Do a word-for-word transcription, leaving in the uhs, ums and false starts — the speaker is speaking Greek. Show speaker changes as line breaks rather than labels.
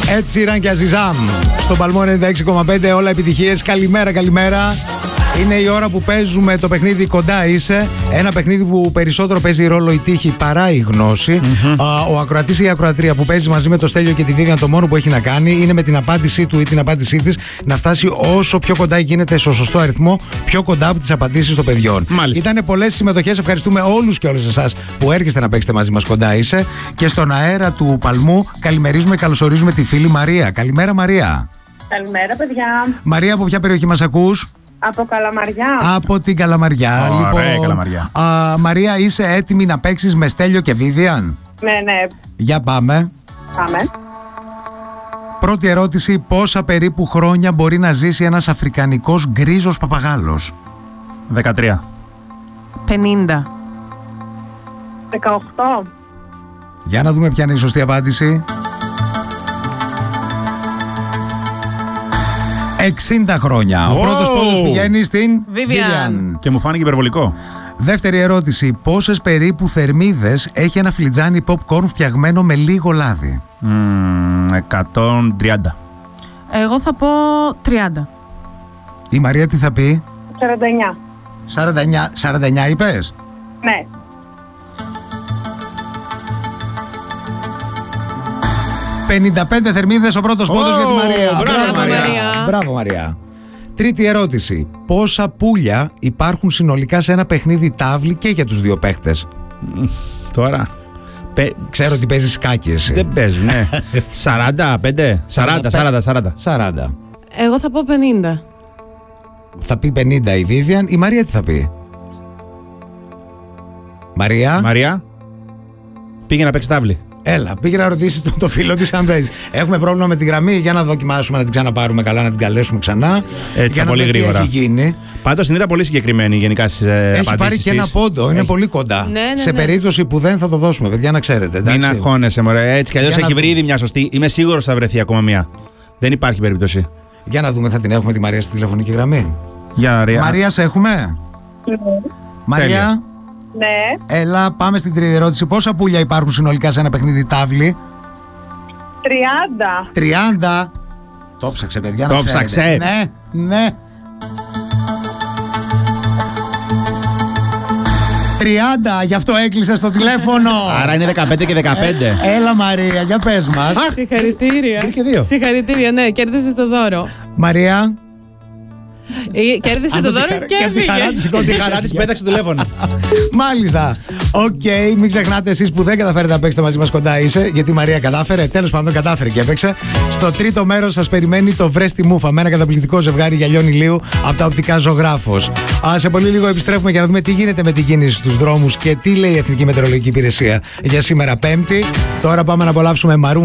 Ed Sheeran και Αζιζάμ. Στον Παλμό ενενήντα έξι κόμμα πέντε, όλα επιτυχίες. Καλημέρα, καλημέρα. Είναι η ώρα που παίζουμε το παιχνίδι Κοντά Είσαι. Ένα παιχνίδι που περισσότερο παίζει ρόλο η τύχη παρά η γνώση. Mm-hmm. Α, ο ακροατής ή η ακροατρία που παίζει μαζί με το Στέλιο και τη Βίβιαν, το μόνο που έχει να κάνει είναι με την απάντησή του ή την απάντησή της να φτάσει όσο πιο κοντά γίνεται στο σωστό αριθμό, πιο κοντά από τις απαντήσεις των παιδιών. Ήτανε πολλές συμμετοχές. Ευχαριστούμε όλους και όλες εσάς που έρχεστε να παίξετε μαζί μας Κοντά Είσαι. Και στον αέρα του Παλμού καλημερίζουμε, καλωσορίζουμε τη φίλη Μαρία. Καλημέρα, Μαρία.
Καλημέρα, παιδιά.
Μαρία, από ποια περιοχή μας ακούς?
Από Καλαμαριά.
Από την Καλαμαριά.
Ωραία,
λοιπόν,
Καλαμαριά.
Α, Μαρία, είσαι έτοιμη να παίξεις με Στέλιο και Βίβιαν?
Ναι, ναι.
Για πάμε.
Πάμε.
Πρώτη ερώτηση. Πόσα περίπου χρόνια μπορεί να ζήσει ένας αφρικανικός γκρίζος παπαγάλος?
δεκατρία.
πενήντα.
δεκαοκτώ.
Για να δούμε ποια είναι η σωστή απάντηση. εξήντα χρόνια.
Oh.
Ο πρώτος πόντος πηγαίνει στην
Βίβιαν.
Και μου φάνηκε υπερβολικό.
Δεύτερη ερώτηση. Πόσες περίπου θερμίδες έχει ένα φλιτζάνι popcorn φτιαγμένο με λίγο λάδι?
Mm, εκατόν τριάντα.
Εγώ θα πω τριάντα.
Η Μαρία τι θα πει?
σαράντα εννιά.
σαράντα εννιά, σαράντα εννιά είπες?
Ναι.
πενήντα πέντε θερμίδες ο πρώτος πόντος
Oh,
για τη Μαρία.
μπράβο,
Μαρία.
Μπράβο, Μαρία. Τρίτη ερώτηση. Πόσα πουλιά υπάρχουν συνολικά σε ένα παιχνίδι τάβλη και για τους δύο παίχτες?
Τώρα. Πε...
Ξέρω ότι παίζεις σκάκι εσύ.
Δεν παίζουν, ναι. σαράντα πέντε. σαράντα, σαράντα, σαράντα.
σαράντα.
Εγώ θα πω πενήντα.
Θα πει πενήντα η Βίβιαν. Η Μαρία τι θα πει? Μαρία.
Μαρία, πήγε να παίξει τάβλη.
Έλα, πήγε να ρωτήσει τον το φίλο της αν παίζει. Έχουμε πρόβλημα με τη γραμμή. Για να δοκιμάσουμε να την ξαναπάρουμε καλά, να την καλέσουμε ξανά.
Έτσι,
για να
πολύ
δούμε τι
γρήγορα.
έχει γίνει.
Πάντως την είδα πολύ συγκεκριμένη γενικά στις απαντήσεις.
Έχει πάρει και ένα πόντο, είναι
έχει...
πολύ κοντά.
Ναι, ναι,
σε
ναι.
περίπτωση που δεν θα το δώσουμε, παιδιά, να ξέρετε.
Μην
Εντάξει.
αγχώνεσαι, μωρέ. Έτσι κι αλλιώς
Για
έχει
να
βρει
δούμε.
ήδη μια σωστή. Είμαι σίγουρος θα βρεθεί ακόμα μια. Δεν υπάρχει περίπτωση.
Για να δούμε, θα την έχουμε τη Μαρία στη τηλεφωνική γραμμή.
Για Μαρία.
Μαρία, σε έχουμε.
Ναι.
Μαρία,
Ναι.
έλα, πάμε στην τρίτη ερώτηση. Πόσα πουλιά υπάρχουν συνολικά σε ένα παιχνίδι τάβλη?
τριάντα.
τριάντα. Το ψάξε, παιδιά, να
Το
ξέρετε.
ψάξε.
Ναι, ναι. τριάντα, γι' αυτό έκλεισε στο τηλέφωνο.
Άρα είναι δεκαπέντε και δεκαπέντε.
Έλα, Μαρία, για πες μας.
Συγχαρητήρια.
Βρήκε δύο.
Συγχαρητήρια, ναι, κέρδισες το δώρο.
Μαρία.
Ε, Κέρδισε
Αν
το
τη
δώρο
χαρά-
και
και τη χαρά της
έφυγε.
σηκώνει.
Τη χαρά της πέταξε το τηλέφωνο.
Μάλιστα. Οκ, μην ξεχνάτε εσείς που δεν καταφέρετε να παίξετε μαζί μας Κοντά Είσαι, γιατί η Μαρία κατάφερε. Τέλος πάντων, κατάφερε και έπαιξε. Στο τρίτο μέρος σας περιμένει το Βρες τη Μούφα με ένα καταπληκτικό ζευγάρι γυαλιών ηλίου από τα οπτικά Ζωγράφος. Α, σε πολύ λίγο επιστρέφουμε για να δούμε τι γίνεται με την κίνηση στους δρόμους και τι λέει η Εθνική Μετεωρολογική Υπηρεσία για σήμερα Πέμπτη. Τώρα πάμε να απολαύσουμε Μαρούν